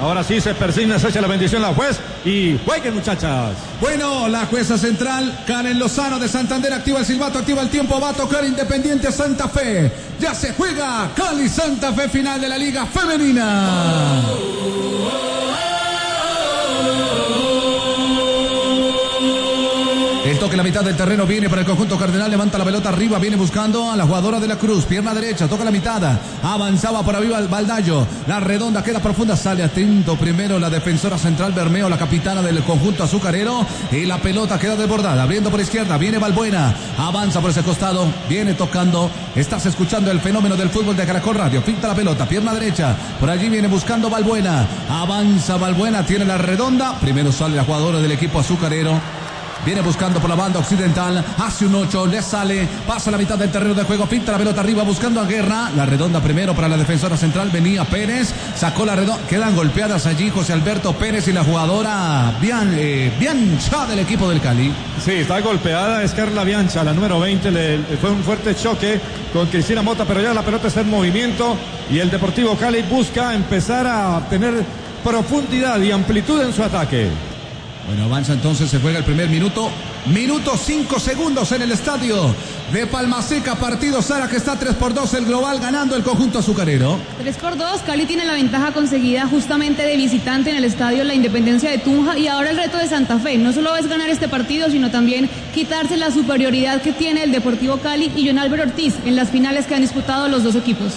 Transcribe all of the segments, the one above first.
Ahora sí se persigna, se echa la bendición la juez y jueguen, muchachas. Bueno, la jueza central, Karen Lozano de Santander, activa el silbato, activa el tiempo, va a tocar Independiente Santa Fe. Ya se juega Cali Santa Fe, final de la Liga Femenina. El toque en la mitad del terreno viene para el conjunto cardenal, levanta la pelota arriba, viene buscando a la jugadora de la Cruz, pierna derecha, toca la mitad, avanzaba por arriba el Baldayo, la redonda queda profunda, sale atento primero la defensora central Bermeo, la capitana del conjunto azucarero, y la pelota queda desbordada, abriendo por izquierda, viene Balbuena, avanza por ese costado, viene tocando, estás escuchando el fenómeno del fútbol de Caracol Radio, pinta la pelota, pierna derecha, por allí viene buscando Balbuena, avanza Balbuena, tiene la redonda, primero sale la jugadora del equipo azucarero. Viene buscando por la banda occidental, hace un 8, le sale, pasa la mitad del terreno de juego, pinta la pelota arriba buscando a Guerra, la redonda primero para la defensora central, venía Pérez, sacó la redonda, quedan golpeadas allí José Alberto Pérez y la jugadora Biancha del equipo del Cali. Sí, está golpeada, es Carla Biancha, la número 20, fue un fuerte choque con Cristina Mota, pero ya la pelota está en movimiento y el Deportivo Cali busca empezar a tener profundidad y amplitud en su ataque. Bueno, avanza entonces, se juega el primer minuto. Minuto 5 segundos en el estadio de Palmaseca. Partido, Sara, que está 3-2 el global, ganando el conjunto azucarero. 3-2, Cali tiene la ventaja conseguida justamente de visitante en el estadio La Independencia de Tunja. Y ahora el reto de Santa Fe. No solo es ganar este partido, sino también quitarse la superioridad que tiene el Deportivo Cali y John Álvaro Ortiz en las finales que han disputado los dos equipos.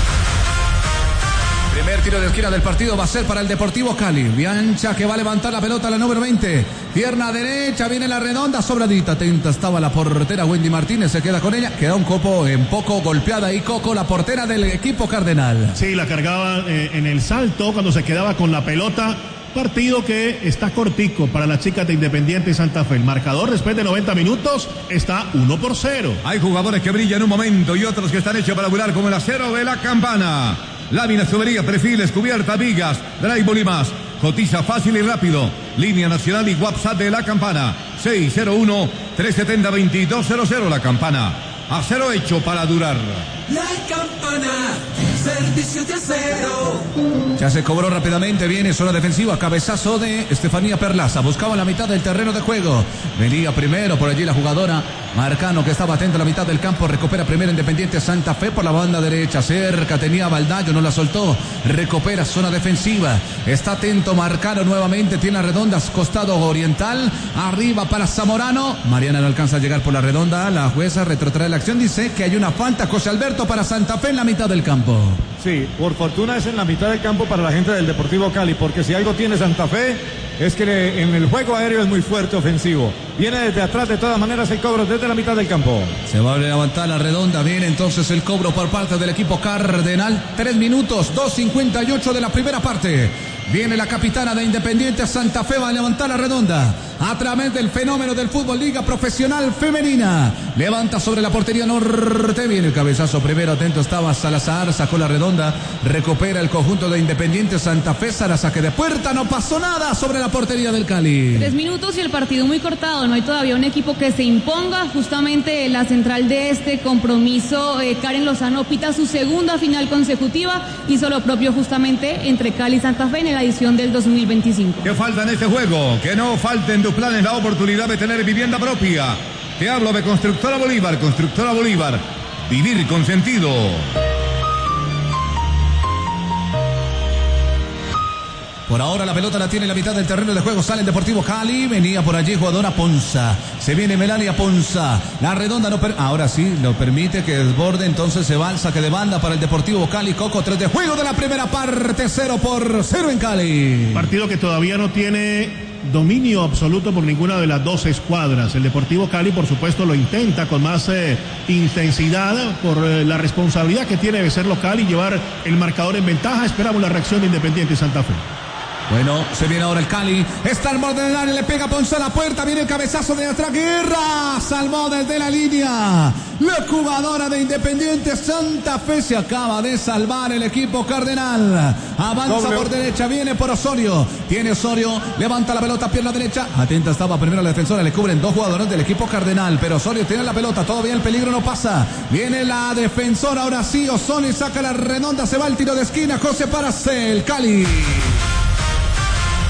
Primer tiro de esquina del partido va a ser para el Deportivo Cali. Biancha que va a levantar la pelota a la número 20. Pierna derecha, viene la redonda, sobradita. Atenta estaba la portera Wendy Martínez, se queda con ella. Queda un copo en poco golpeada ahí Coco, la portera del equipo cardenal. Sí, la cargaba en el salto cuando se quedaba con la pelota. Partido que está cortico para las chicas de Independiente Santa Fe. El marcador después de 90 minutos está 1-0. Hay jugadores que brillan un momento y otros que están hechos para volar, como el acero de la Campana. Láminas, tubería, perfiles, cubierta, vigas, drywall y más. Cotiza fácil y rápido. Línea nacional y WhatsApp de la Campana. 601-370-2200. La Campana. Acero hecho para durar. La Campana. Servicios de acero. Ya se cobró rápidamente, viene zona defensiva, cabezazo de Estefanía Perlaza, buscaba la mitad del terreno de juego, venía primero por allí la jugadora Marcano, que estaba atento a la mitad del campo, recupera primero Independiente Santa Fe por la banda derecha, cerca tenía Baldayo, no la soltó, recupera zona defensiva, está atento Marcano nuevamente, tiene las redondas, costado oriental, arriba para Zamorano, Mariana no alcanza a llegar por la redonda, la jueza retrotrae la acción, dice que hay una falta, José Alberto, para Santa Fe en la mitad del campo. Sí, por fortuna es en la mitad del campo para la gente del Deportivo Cali, porque si algo tiene Santa Fe es que en el juego aéreo es muy fuerte, ofensivo. Viene desde atrás, de todas maneras el cobro desde la mitad del campo. Se va a levantar la redonda, viene entonces el cobro por parte del equipo cardenal. 3 minutos, 2:58 de la primera parte. Viene la capitana de Independiente Santa Fe, va a levantar la redonda a través del fenómeno del fútbol Liga Profesional Femenina. Levanta sobre la portería norte, viene el cabezazo primero, atento estaba Salazar, sacó la redonda, recupera el conjunto de Independiente Santa Fe, Sara, saque de puerta, no pasó nada sobre la portería del Cali. 3 minutos y el partido muy cortado, no hay todavía un equipo que se imponga. Justamente la central de este compromiso, Karen Lozano, pita su segunda final consecutiva, hizo lo propio justamente entre Cali y Santa Fe en la edición del 2025. ¿Qué falta en este juego? Que no falte en tus planes la oportunidad de tener vivienda propia. Te hablo de Constructora Bolívar. Constructora Bolívar. Vivir con sentido. Por ahora la pelota la tiene en la mitad del terreno de juego, sale el Deportivo Cali, venía por allí jugadora Ponza, se viene Melania Ponza, la redonda no ahora sí lo permite que desborde, entonces se va al saque de banda para el Deportivo Cali. Coco, 3 de juego de la primera parte, 0-0 en Cali. Partido que todavía no tiene dominio absoluto por ninguna de las dos escuadras. El Deportivo Cali, por supuesto, lo intenta con más intensidad por la responsabilidad que tiene de ser local y llevar el marcador en ventaja. Esperamos la reacción de Independiente Santa Fe. Bueno, se viene ahora el Cali, está al borde del área, le pega Ponce a la puerta, viene el cabezazo de atrás, Guerra, salvó desde la línea, la jugadora de Independiente Santa Fe, se acaba de salvar el equipo cardenal, avanza por derecha, viene por Osorio, tiene Osorio, levanta la pelota, pierna derecha, atenta estaba primero la defensora, le cubren 2 jugadores del equipo cardenal, pero Osorio tiene la pelota, todavía el peligro no pasa, viene la defensora, ahora sí, Osorio saca la redonda, se va el tiro de esquina, José para el Cali.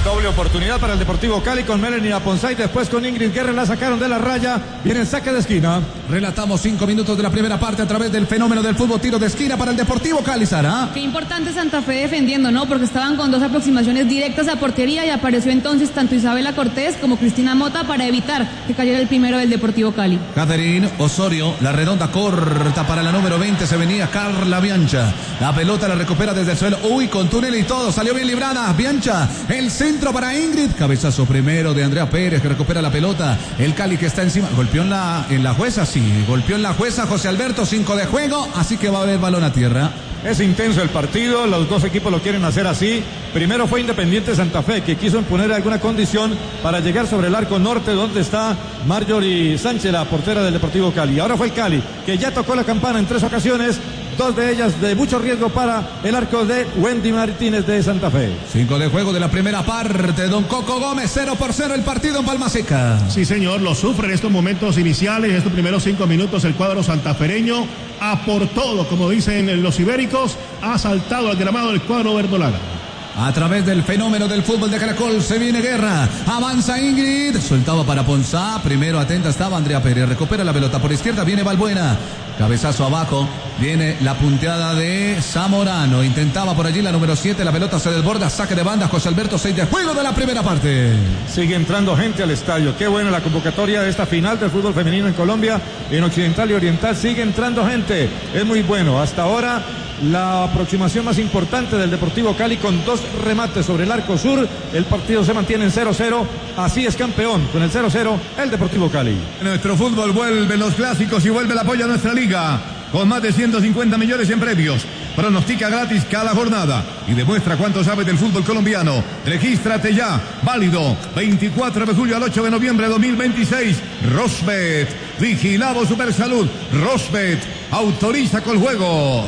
Doble oportunidad para el Deportivo Cali con Melanie Aponzay, después con Ingrid Guerra, la sacaron de la raya, viene en saque de esquina. Relatamos 5 minutos de la primera parte a través del fenómeno del fútbol, tiro de esquina para el Deportivo Cali, Sara. Qué importante Santa Fe defendiendo, ¿no? Porque estaban con 2 aproximaciones directas a portería y apareció entonces tanto Isabela Cortés como Cristina Mota para evitar que cayera el primero del Deportivo Cali. Catherine Osorio, la redonda corta para la número 20, se venía Carla Biancha. La pelota la recupera desde el suelo, uy, con túnel y todo, salió bien librada Biancha, el centro para Ingrid, cabezazo primero de Andrea Pérez que recupera la pelota, el Cali que está encima, golpeó en la jueza, sí, golpeó en la jueza José Alberto, 5 de juego, así que va a haber balón a tierra. Es intenso el partido, los dos equipos lo quieren hacer así. Primero fue Independiente Santa Fe, que quiso imponer alguna condición para llegar sobre el arco norte, donde está Marjorie Sánchez, la portera del Deportivo Cali. Ahora fue el Cali, que ya tocó la campana en 3 ocasiones, 2 de ellas de mucho riesgo para el arco de Wendy Martínez de Santa Fe. 5 de juego de la primera parte, don Coco Gómez, 0-0 el partido en Palma Seca. Sí, señor, lo sufre en estos momentos iniciales, en estos primeros 5 minutos el cuadro santafereño, a por todo, como dicen los ibéricos, ha saltado al gramado del cuadro verdolaga. A través del fenómeno del fútbol de Caracol se viene Guerra, avanza Ingrid, soltaba para Ponzá, primero atenta estaba Andrea Pérez, recupera la pelota por izquierda, viene Balbuena, cabezazo abajo, viene la punteada de Zamorano, intentaba por allí la número 7, la pelota se desborda, saque de banda, José Alberto, 6 de juego de la primera parte. Sigue entrando gente al estadio, qué buena la convocatoria de esta final del fútbol femenino en Colombia, en Occidental y Oriental, sigue entrando gente, es muy bueno, hasta ahora la aproximación más importante del Deportivo Cali con 2 remates sobre el arco sur, el partido se mantiene en 0-0, así es campeón con el 0-0 el Deportivo Cali. Nuestro fútbol vuelve los clásicos y vuelve el apoyo a nuestra liga, con más de 150 millones en premios. Pronostica gratis cada jornada y demuestra cuánto sabes del fútbol colombiano. Regístrate ya, válido 24 de julio al 8 de noviembre de 2026. Rosbet, vigilado Supersalud. Rosbet, autoriza con juegos.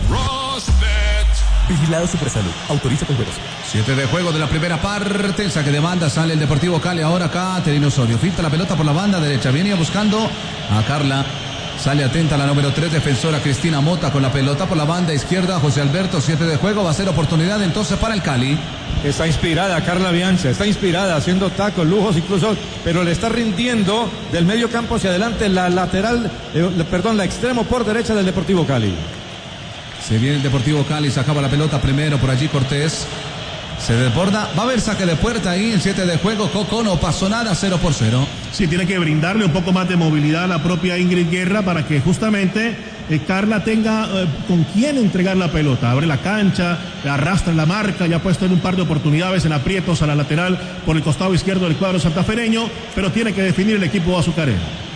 Rosbet. Vigilado Supersalud. Autoriza con juegos. 7 de juego de la primera parte. El saque de banda sale el Deportivo Cali. Ahora Catherine Osorio. Filtra la pelota por la banda derecha. Venía buscando a Carla. Sale atenta la número 3, defensora Cristina Mota con la pelota por la banda izquierda. José Alberto, 7 de juego. Va a ser oportunidad entonces para el Cali. Está inspirada Carla Biancha, está inspirada haciendo tacos, lujos incluso, pero le está rindiendo del medio campo hacia adelante la lateral, la extremo por derecha del Deportivo Cali. Se viene el Deportivo Cali, sacaba la pelota primero por allí Cortés. Se desborda, va a haber saque de puerta ahí en 7 de juego. Coco, no pasó nada, 0-0. Sí, tiene que brindarle un poco más de movilidad a la propia Ingrid Guerra para que justamente Carla tenga con quién entregar la pelota. Abre la cancha, arrastra la marca, ya ha puesto en un par de oportunidades en aprietos a la lateral por el costado izquierdo del cuadro santafereño, pero tiene que definir el equipo azucarero.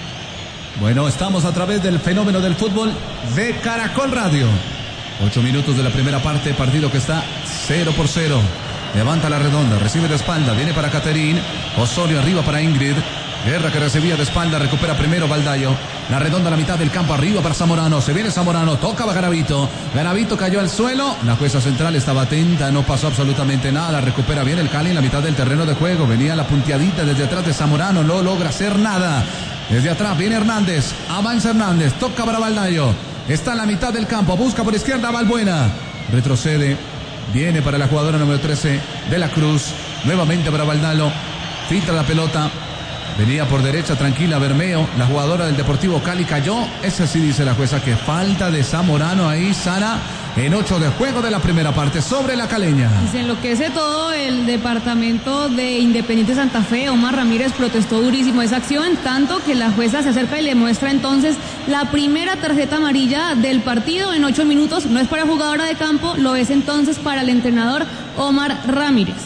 Bueno, estamos a través del fenómeno del fútbol de Caracol Radio. 8 minutos de la primera parte, partido que está 0-0. Levanta la redonda, recibe de espalda, viene para Catherine Osorio, arriba para Ingrid Guerra, que recibía de espalda, recupera primero Baldayo, la redonda a la mitad del campo, arriba para Zamorano, se viene Zamorano, tocaba Garavito cayó al suelo, la jueza central estaba atenta, no pasó absolutamente nada, recupera bien el Cali en la mitad del terreno de juego, venía la punteadita desde atrás de Zamorano, no logra hacer nada, desde atrás viene Hernández, avanza Hernández, toca para Baldayo, está en la mitad del campo, busca por izquierda Balbuena, retrocede. Viene para la jugadora número 13 de la Cruz. Nuevamente para Valdalo. Filtra la pelota. Venía por derecha tranquila Bermeo. La jugadora del Deportivo Cali cayó. Esa sí dice la jueza que falta de Zamorano ahí. Sara en 8 de juego de la primera parte sobre la caleña. Se enloquece todo el departamento de Independiente Santa Fe. Omar Ramírez protestó durísimo esa acción, tanto que la jueza se acerca y le muestra entonces la primera tarjeta amarilla del partido en 8 minutos. No es para jugadora de campo, lo es entonces para el entrenador Omar Ramírez.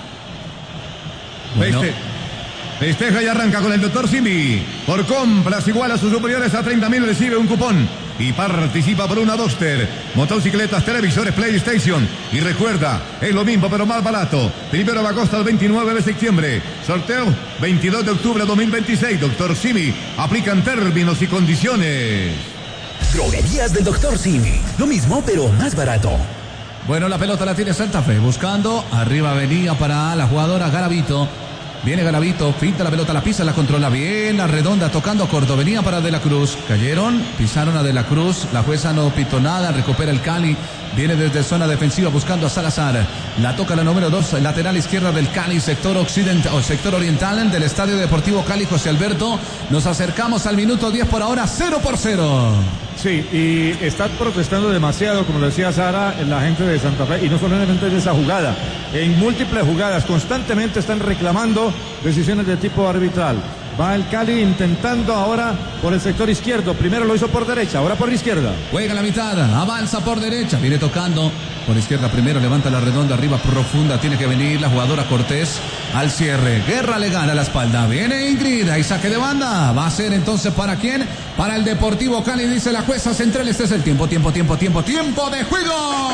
Bueno. Festeja y arranca con el doctor Simi. Por compras igual a sus superiores a 30.000 recibe un cupón y participa por una Duster, motocicletas, televisores, PlayStation. Y recuerda, es lo mismo pero más barato. Primero de agosto al 29 de septiembre. Sorteo 22 de octubre de 2026. Doctor Simi, aplican términos y condiciones. Droguerías del doctor Simi. Lo mismo pero más barato. Bueno, la pelota la tiene Santa Fe buscando. Arriba venía para la jugadora Garavito. Viene Garavito, finta la pelota, la pisa, la controla bien, la redonda tocando corto, venía para De la Cruz, cayeron, pisaron a De la Cruz, la jueza no pitó nada, recupera el Cali, viene desde zona defensiva buscando a Salazar, la toca la número 2, lateral izquierda del Cali, sector occidental o sector oriental del Estadio Deportivo Cali. José Alberto, nos acercamos al minuto 10 por ahora, 0-0. Sí, y están protestando demasiado, como decía Sara, la gente de Santa Fe, y no solamente de esa jugada, en múltiples jugadas, constantemente están reclamando decisiones de tipo arbitral. Va el Cali intentando ahora por el sector izquierdo. Primero lo hizo por derecha, ahora por izquierda. Juega la mitad, avanza por derecha, viene tocando por izquierda primero, levanta la redonda arriba profunda, tiene que venir la jugadora Cortés al cierre. Guerra le gana la espalda, viene Ingrid, ahí saque de banda. Va a ser entonces ¿para quién? Para el Deportivo Cali, dice la jueza central. Este es el tiempo de juego.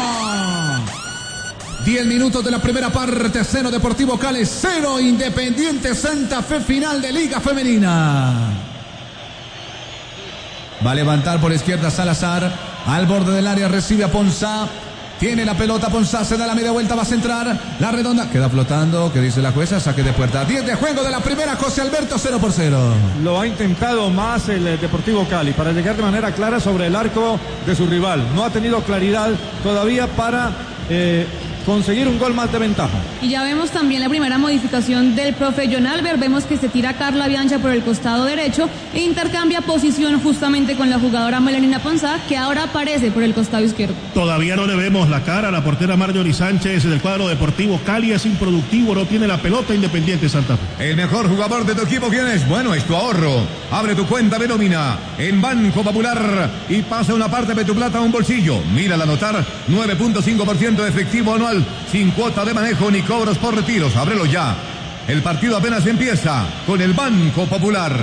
10 minutos de la primera parte, 0 Deportivo Cali, 0 Independiente Santa Fe, final de Liga Femenina. Va a levantar por izquierda Salazar, al borde del área recibe a Ponzá, tiene la pelota Ponzá, se da la media vuelta, va a centrar, la redonda, queda flotando, que dice la jueza, saque de puerta. 10 de juego de la primera, José Alberto, 0-0. Lo ha intentado más el Deportivo Cali para llegar de manera clara sobre el arco de su rival. No ha tenido claridad todavía para conseguir un gol más de ventaja. Y ya vemos también la primera modificación del profe John Albert. Vemos que se tira Carla Biancha por el costado derecho e intercambia posición justamente con la jugadora Melanina Ponzá, que ahora aparece por el costado izquierdo. Todavía no le vemos la cara a la portera Marjorie Sánchez del cuadro Deportivo Cali. Es improductivo, no tiene la pelota. Independiente Santa Fe. El mejor jugador de tu equipo, ¿quién es? Bueno, es tu ahorro. Abre tu cuenta de nómina en Banco Popular y pasa una parte de tu plata a un bolsillo. Mírala anotar, 9.5% de efectivo anual, sin cuota de manejo ni cobros por retiros. Ábrelo ya. El partido apenas empieza con el Banco Popular.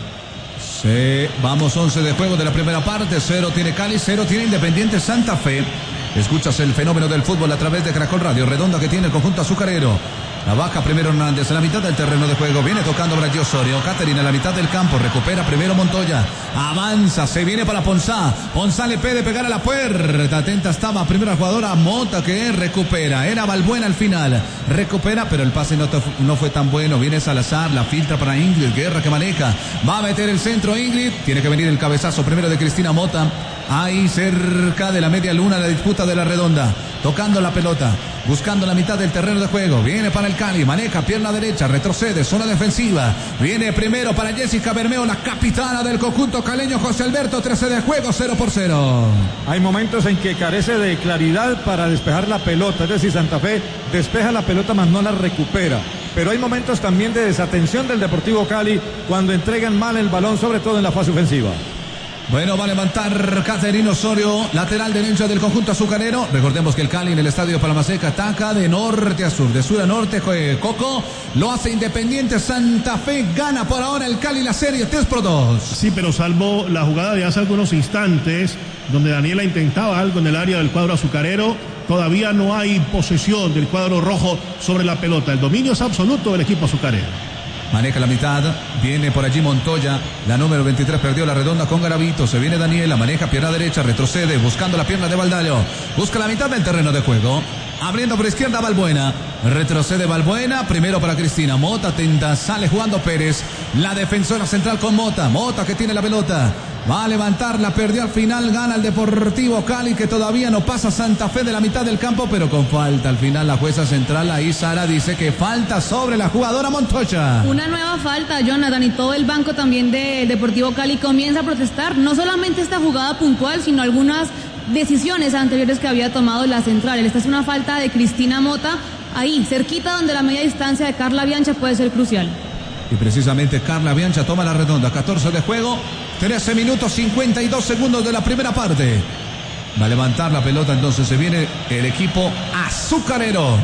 Sí, vamos 11 de juego de la primera parte. 0 tiene Cali, 0 tiene Independiente Santa Fe. Escuchas el fenómeno del fútbol a través de Caracol Radio. Redonda que tiene el conjunto azucarero. La baja primero Hernández, en la mitad del terreno de juego, viene tocando Brayo Osorio, Caterina en la mitad del campo, recupera primero Montoya, avanza, se viene para Ponzá, Ponzá le pide pegar a la puerta, atenta estaba primero la jugadora Mota que recupera, era Balbuena al final, recupera, pero el pase no fue tan bueno, viene Salazar, la filtra para Ingrid, Guerra que maneja, va a meter el centro Ingrid, tiene que venir el cabezazo primero de Cristina Mota, ahí cerca de la media luna la disputa de la redonda, tocando la pelota, buscando la mitad del terreno de juego, viene para el Cali, maneja pierna derecha, retrocede, zona defensiva, viene primero para Jessica Bermeo, la capitana del conjunto caleño. José Alberto, 13 de juego, 0-0. Hay momentos en que carece de claridad para despejar la pelota, es decir, Santa Fe despeja la pelota mas no la recupera, pero hay momentos también de desatención del Deportivo Cali cuando entregan mal el balón, sobre todo en la fase ofensiva. Bueno, va a levantar Caterina Osorio, lateral derecho del conjunto azucarero. Recordemos que el Cali en el estadio Palmaseca ataca de norte a sur, de sur a norte. Coco lo hace Independiente Santa Fe, gana por ahora el Cali la serie 3-2. Sí, pero salvo la jugada de hace algunos instantes, donde Daniela intentaba algo en el área del cuadro azucarero, todavía no hay posesión del cuadro rojo sobre la pelota. El dominio es absoluto del equipo azucarero. Maneja la mitad, viene por allí Montoya, la número 23 perdió la redonda con Garavito, se viene Daniela, maneja pierna derecha, retrocede, buscando la pierna de Baldayo, busca la mitad del terreno de juego, abriendo por izquierda Balbuena, retrocede Balbuena, primero para Cristina, Mota tenta, sale jugando Pérez, la defensora central con Mota que tiene la pelota, va a levantarla, perdió al final, gana el Deportivo Cali que todavía no pasa Santa Fe de la mitad del campo, pero con falta al final la jueza central, ahí Sara dice que falta sobre la jugadora Montoya. Una nueva falta, Jonathan, y todo el banco también de Deportivo Cali comienza a protestar, no solamente esta jugada puntual, sino algunas decisiones anteriores que había tomado la central. Esta es una falta de Cristina Mota, ahí, cerquita donde la media distancia de Carla Biancha puede ser crucial. Y precisamente Carla Biancha toma la redonda, 14 de juego, 13 minutos 52 segundos de la primera parte. Va a levantar la pelota, entonces se viene el equipo azucarero.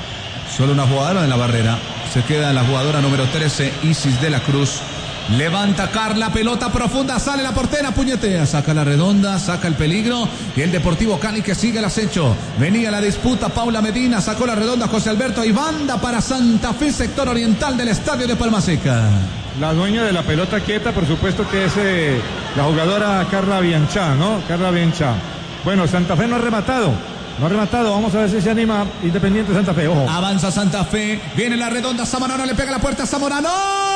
Solo una jugadora en la barrera. Se queda la jugadora número 13, Isis de la Cruz. Levanta Carla, pelota profunda, sale la portera, puñetea, saca la redonda, saca el peligro y el Deportivo Cali que sigue el acecho. Venía la disputa, Paula Medina sacó la redonda, José Alberto, y banda para Santa Fe, sector oriental del estadio de Palmaseca. La dueña de la pelota quieta, por supuesto que es la jugadora Carla Biancha, ¿no? Carla Biancha. Bueno, Santa Fe no ha rematado. No ha rematado, vamos a ver si se anima Independiente Santa Fe. Ojo. Avanza Santa Fe, viene la redonda, Zamorano le pega la puerta, Zamorano.